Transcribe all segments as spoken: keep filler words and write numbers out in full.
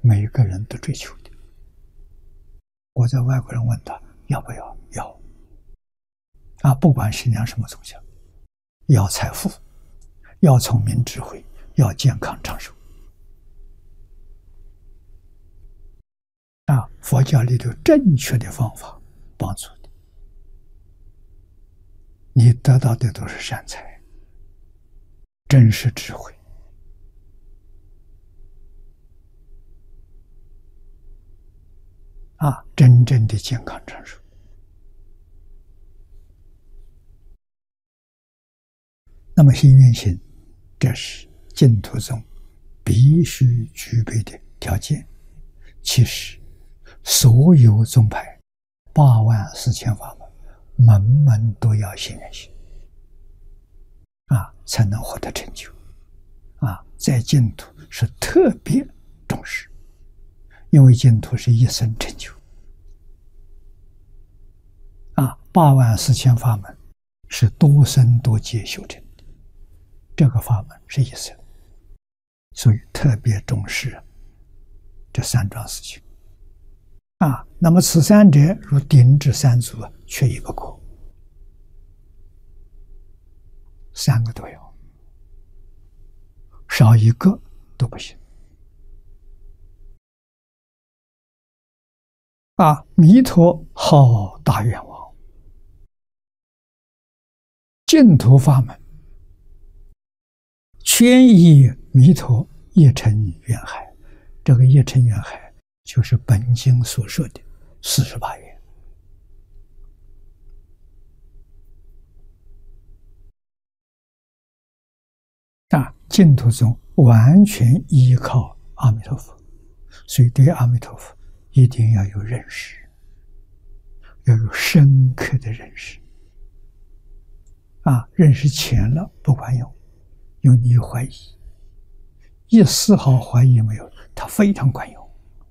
每一个人都追求的。我在外国人问他要不要，要啊，不管信仰什么宗教，要财富，要聪明智慧，要健康长寿啊！佛教里头正确的方法帮助你，你得到的都是善财，真实智慧啊，真正的健康长寿。那么信愿行，这是净土宗必须具备的条件。其实所有宗派八万四千法门，门门都要信愿行啊，才能获得成就啊。在净土是特别重视，因为净土是一生成就啊，八万四千法门是多生多劫修成的，这个法门是一生，所以特别重视这三桩事情啊。那么此三者如顶至三足，缺一不可，三个都要，少一个都不行啊。弥陀好大愿望，净土法门全依弥陀一乘愿海，这个一乘愿海就是本经所说的四十八愿啊。净土宗完全依靠阿弥陀佛，所以对阿弥陀佛一定要有认识，要有深刻的认识啊。认识浅了不管用，因为你怀疑，一丝毫怀疑没有，它非常管用。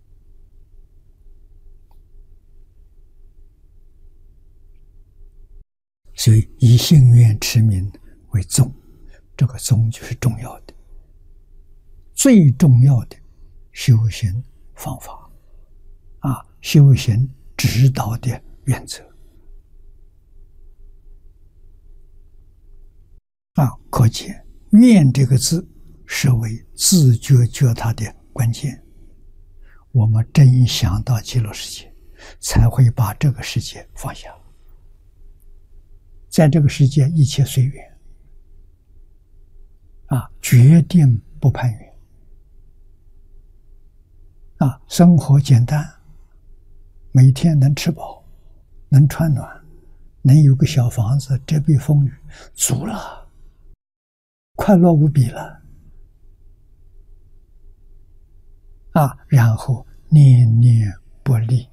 所以以信愿持名为宗，这个宗就是重要的，最重要的修行方法啊，修行指导的原则啊。可见愿这个字是为自觉觉他的关键。我们真想到极乐世界，才会把这个世界放下。在这个世界一切随缘啊，决定不攀缘啊，生活简单，每天能吃饱，能穿暖，能有个小房子遮蔽风雨，足了，快乐无比了啊。然后念念不离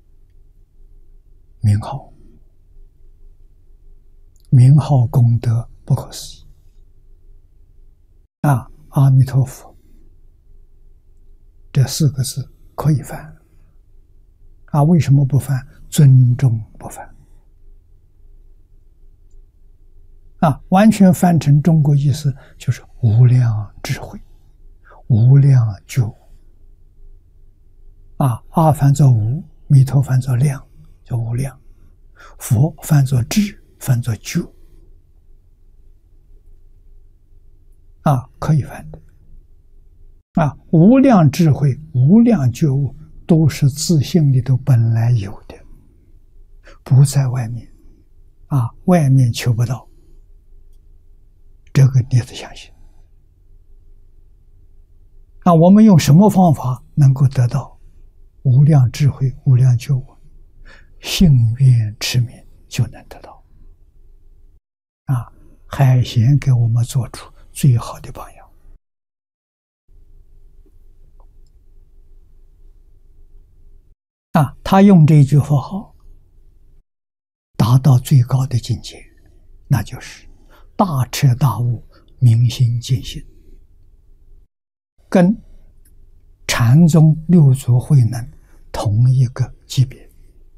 名号，名号功德不可思议啊！阿弥陀佛这四个字可以翻啊，为什么不翻？尊重不翻啊，完全翻成中国意思就是无量智慧，无量觉悟啊。阿翻作无，弥陀翻作量，叫无量；佛翻作智，翻作觉啊，可以翻的啊。无量智慧、无量觉悟都是自性里头本来有的，不在外面啊，外面求不到，这个你得相信啊。我们用什么方法能够得到无量智慧、无量觉悟？信愿持名就能得到啊。海贤给我们做出最好的榜样啊，他用这一句佛号达到最高的境界，那就是大彻大悟、明心见性，跟禅宗六祖慧能同一个级别，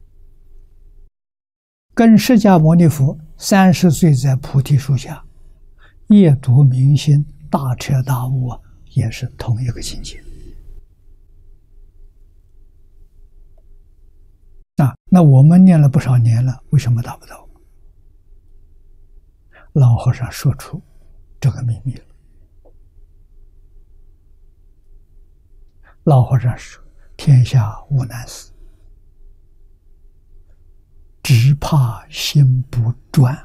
跟释迦牟尼佛三十岁在菩提树下夜读明心、大彻大悟啊，也是同一个境界那我们念了不少年了，为什么达不到？老和尚说出这个秘密了。老和尚说：“天下无难事，只怕心不专。”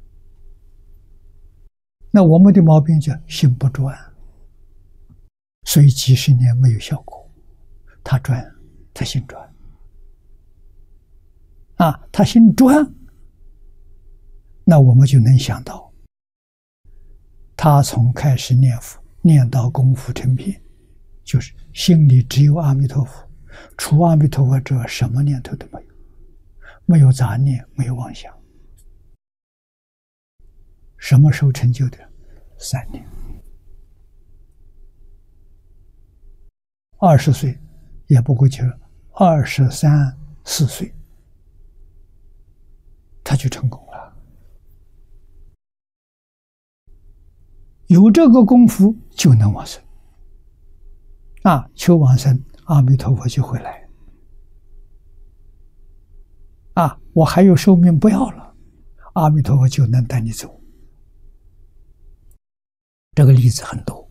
那我们的毛病叫心不专，所以几十年没有效果。他专，他心专啊，他心专，那我们就能想到，他从开始念佛念到功夫成片，就是心里只有阿弥陀佛，除阿弥陀佛之外什么念头都没有，没有杂念，没有妄想。什么时候成就的？三年。二十岁也不过就二十三四岁，他就成功了。有这个功夫就能往生啊！求往生，阿弥陀佛就会来啊！我还有寿命不要了，阿弥陀佛就能带你走。这个例子很多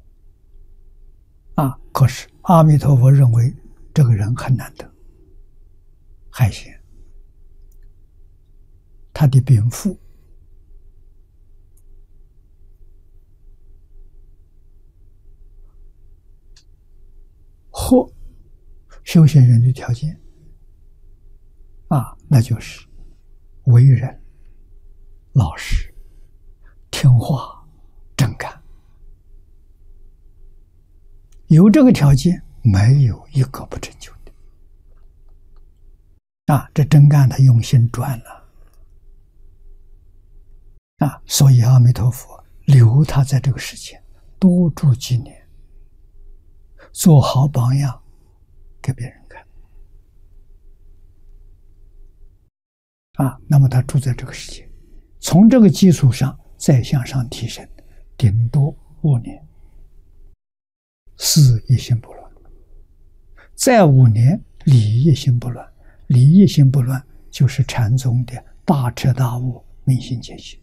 啊，可是阿弥陀佛认为这个人很难得，海鲜，他的禀赋或修行人的条件啊，那就是为人老实、听话、真干。有这个条件，没有一个不成就的啊！这真干他用心专了啊！所以阿弥陀佛留他在这个世间多住几年，做好榜样给别人看啊！那么他住在这个世界，从这个基础上再向上提升，顶多五年，事一心不乱；再五年，理一心不乱。理一心不乱，就是禅宗的大彻大悟、明心见性，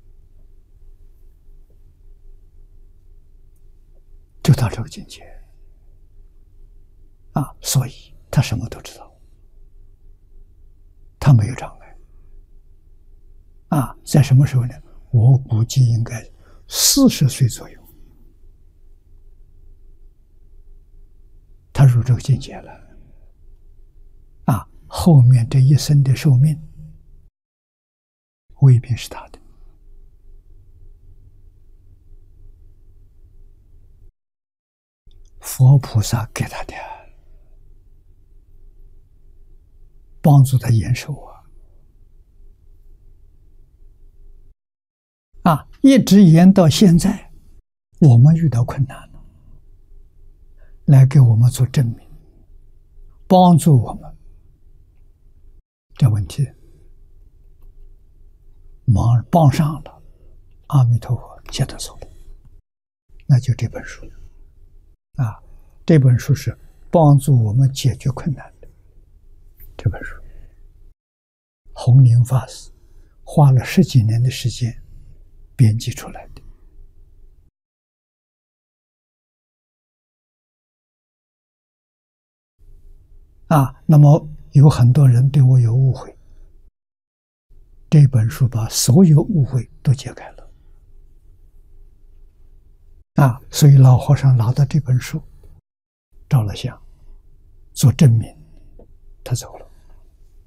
就到这个境界啊！所以他什么都知道，他没有障碍啊！在什么时候呢？我估计应该四十岁左右，他入这个境界了啊！后面这一生的寿命未必是他的，佛菩萨给他的，帮助他延寿啊！啊，一直延到现在，我们遇到困难了，来给我们做证明，帮助我们。这问题忙帮上了，阿弥陀佛接得走了，那就这本书啊，这本书是帮助我们解决困难的。这本书，弘宁法师花了十几年的时间编辑出来的啊。那么有很多人对我有误会，这本书把所有误会都解开了啊！所以老和尚拿到这本书，照了相，做证明，他走了。